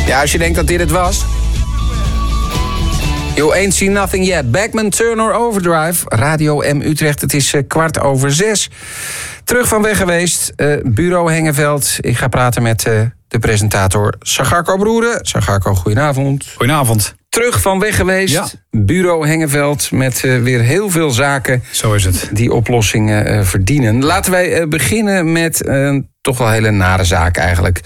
Ja, als je denkt dat dit het was. You ain't seen nothing yet. Backman Turner Overdrive. Radio M Utrecht, het is 5:15. Terug van weg geweest. Bureau Hengeveld. Ik ga praten met de presentator Sagarco Broeren. Sagarco, goedenavond. Goedenavond. Terug van weg geweest. Ja. Bureau Hengeveld met weer heel veel zaken. Zo is het. Die oplossingen verdienen. Laten wij beginnen met toch wel hele nare zaak eigenlijk.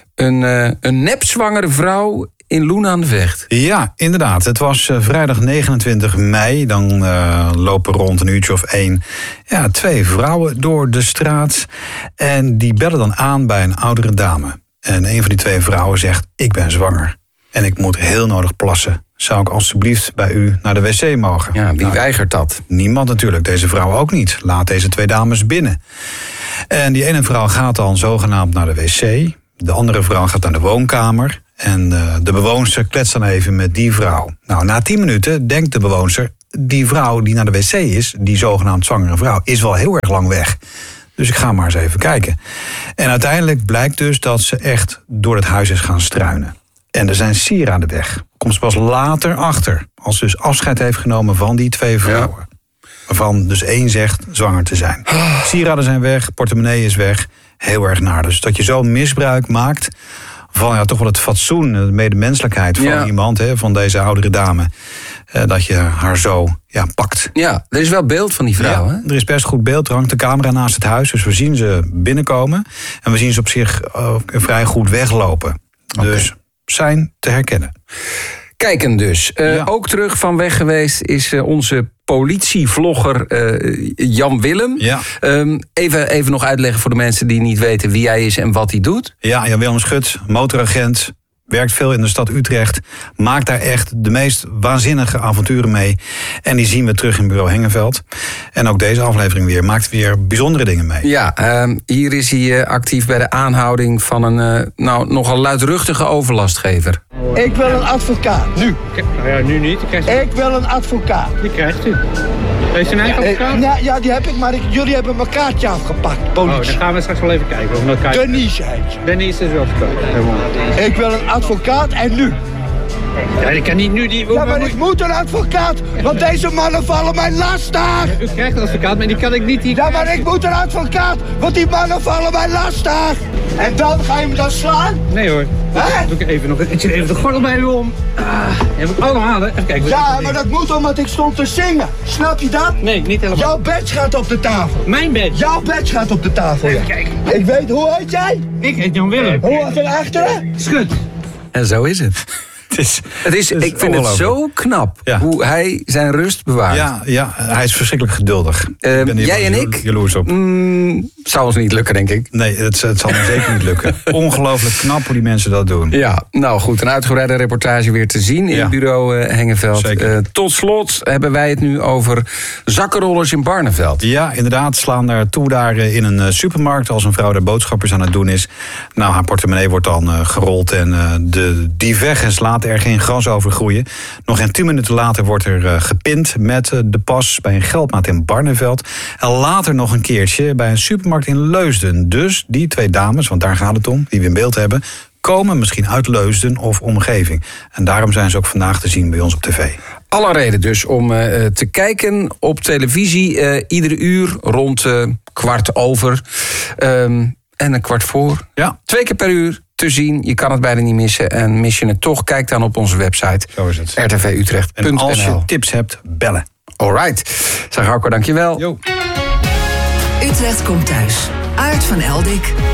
Een nepzwangere vrouw in Loen aan de Vecht. Ja, inderdaad. Het was vrijdag 29 mei. Dan lopen rond een uurtje of 1 2 vrouwen door de straat. En die bellen dan aan bij een oudere dame. En een van die 2 vrouwen zegt: ik ben zwanger. En ik moet heel nodig plassen. Zou ik alstublieft bij u naar de wc mogen? Ja, wie weigert dat? Niemand natuurlijk. Deze vrouw ook niet. Laat deze 2 dames binnen. En die ene vrouw gaat dan zogenaamd naar de wc. De andere vrouw gaat naar de woonkamer. En de bewoonster kletst dan even met die vrouw. Nou, na 10 minuten denkt de bewoonster: die vrouw die naar de wc is, die zogenaamd zwangere vrouw, is wel heel erg lang weg. Dus ik ga maar eens even kijken. En uiteindelijk blijkt dus dat ze echt door het huis is gaan struinen. En er zijn sieraden weg. Komt ze pas later achter. Als ze dus afscheid heeft genomen van die 2 vrouwen. Ja. Waarvan dus 1 zegt zwanger te zijn. Sieraden zijn weg, portemonnee is weg. Heel erg naar. Dus dat je zo misbruik maakt van toch wel het fatsoen, de medemenselijkheid van iemand, van deze oudere dame. Dat je haar zo pakt. Ja, er is wel beeld van die vrouw. Ja, er is best goed beeld. Er hangt de camera naast het huis. Dus we zien ze binnenkomen. En we zien ze op zich vrij goed weglopen. Okay. Dus zijn te herkennen. Kijken dus. Ook terug van weg geweest is onze politievlogger Jan Willem. Ja. Even nog uitleggen voor de mensen die niet weten wie hij is en wat hij doet. Ja, Jan Willem Schut, motoragent. Werkt veel in de stad Utrecht. Maakt daar echt de meest waanzinnige avonturen mee. En die zien we terug in Bureau Hengeveld. En ook deze aflevering weer maakt weer bijzondere dingen mee. Ja, hier is hij actief bij de aanhouding van een nogal luidruchtige overlastgever. Ik wil een advocaat, nu. Nu niet. Ik wil een advocaat. Die krijgt u. Heeft u een eigen advocaat? Ja, die heb ik, maar jullie hebben mijn kaartje afgepakt, politie. Dan gaan we straks wel even kijken. Denise heet. Denise is wel advocaat. Ik wil een advocaat en nu. Ja, ik kan niet nu die... Ja, maar ik moet een advocaat, want deze mannen vallen mij lastig. U krijgt een advocaat, maar die kan ik niet... Ja, maar ik moet een advocaat, want die mannen vallen mij lastig. En dan ga je me dan slaan? Nee hoor. Doe ik even de gordel bij u om. Heb ik allemaal, even kijken. Ja, maar dat moet omdat ik stond te zingen. Snap je dat? Nee, niet helemaal. Jouw badge gaat op de tafel. Mijn badge? Jouw badge gaat op de tafel, ja. Kijk. Ik weet, hoe heet jij? Ik heet Jan Willem. Hoe was er achteren? Schut. En zo is het. Ik vind het zo knap hoe hij zijn rust bewaart. Ja, hij is verschrikkelijk geduldig. Jij en ik? Jaloers op. Zou ons niet lukken, denk ik. Nee, het zal me zeker niet lukken. Ongelooflijk knap hoe die mensen dat doen. Ja, nou goed, een uitgebreide reportage weer te zien in Bureau Hengeveld. Tot slot hebben wij het nu over zakkenrollers in Barneveld. Ja, inderdaad, slaan daar toe daar in een supermarkt als een vrouw daar boodschappers aan het doen is. Nou, haar portemonnee wordt dan gerold en de diefweg laat er geen gras over groeien. Nog geen 10 minuten later wordt er gepind met de pas bij een geldmaat in Barneveld. En later nog een keertje bij een supermarkt in Leusden. Dus die 2 dames, want daar gaat het om, die we in beeld hebben, komen misschien uit Leusden of omgeving. En daarom zijn ze ook vandaag te zien bij ons op tv. Alle reden dus om te kijken op televisie iedere uur rond 15:15 en 15:15. Ja. 2 keer per uur te zien. Je kan het bijna niet missen. En mis je het toch, kijk dan op onze website. Zo is het. rtvutrecht.nl. En als je tips hebt, bellen. Alright. Sagarco, dankjewel. Jo. Utrecht komt thuis. Aart van Eldik.